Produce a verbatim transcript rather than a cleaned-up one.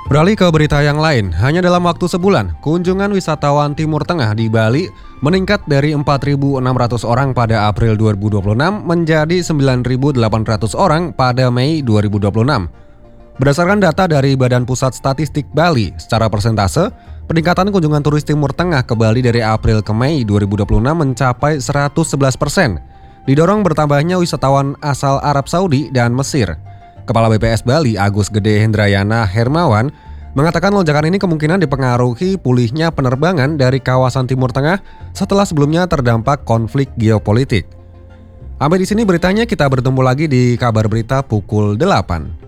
Beralih ke berita yang lain, hanya dalam waktu sebulan, kunjungan wisatawan Timur Tengah di Bali meningkat dari empat ribu enam ratus orang pada April dua ribu dua puluh enam menjadi sembilan ribu delapan ratus orang pada Mei dua ribu dua puluh enam. Berdasarkan data dari Badan Pusat Statistik Bali, secara persentase, peningkatan kunjungan turis Timur Tengah ke Bali dari April ke Mei dua ribu dua puluh enam mencapai seratus sebelas persen, didorong bertambahnya wisatawan asal Arab Saudi dan Mesir. Kepala B P S Bali, Agus Gede Hendrayana Hermawan, mengatakan lonjakan ini kemungkinan dipengaruhi pulihnya penerbangan dari kawasan Timur Tengah setelah sebelumnya terdampak konflik geopolitik. Sampai di sini beritanya, kita bertemu lagi di kabar berita pukul delapan.